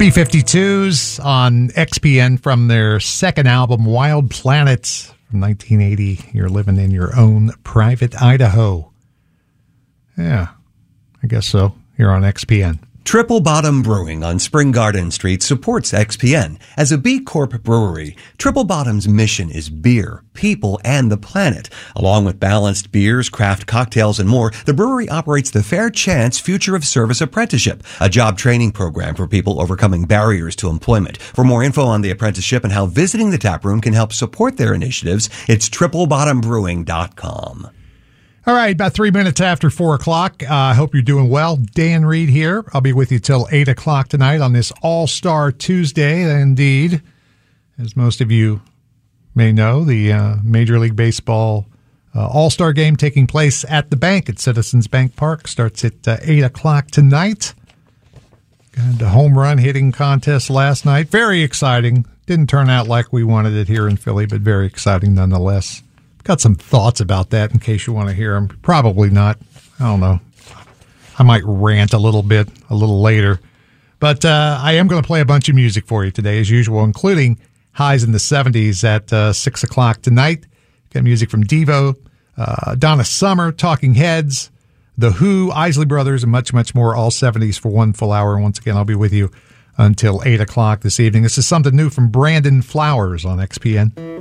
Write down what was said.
B-52s on XPN from their second album, Wild Planets, from 1980. You're living in your own private Idaho. Yeah, I guess so, here on XPN. Triple Bottom Brewing on Spring Garden Street supports XPN. As a B Corp brewery, Triple Bottom's mission is beer, people, and the planet. Along with balanced beers, craft cocktails, and more, the brewery operates the Fair Chance Future of Service Apprenticeship, a job training program for people overcoming barriers to employment. For more info on the apprenticeship and how visiting the taproom can help support their initiatives, it's triplebottombrewing.com. All right, about 3 minutes after 4 o'clock. I hope you're doing well. Dan Reed here. I'll be with you till 8 o'clock tonight on this All-Star Tuesday. Indeed, as most of you may know, the Major League Baseball All-Star Game taking place at the bank at Citizens Bank Park starts at 8 o'clock tonight. Got a home run hitting contest last night. Very exciting. Didn't turn out like we wanted it here in Philly, but very exciting nonetheless. Got some thoughts about that in case you want to hear them. Probably not. I don't know. I might rant a little bit a little later. But I am going to play a bunch of music for you today, as usual, including highs in the 70s at 6 o'clock tonight. Got music from Devo, Donna Summer, Talking Heads, The Who, Isley Brothers, and much, much more. All 70s for one full hour. Once again, I'll be with you until 8 o'clock this evening. This is something new from Brandon Flowers on XPN.